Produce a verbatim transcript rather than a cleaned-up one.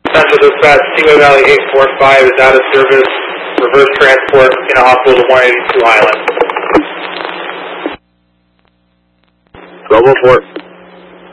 Central Dispatch, Kilo Valley eight four five is out of service. Reverse transport in a hospital to one eighty-two Highland. twelve oh four.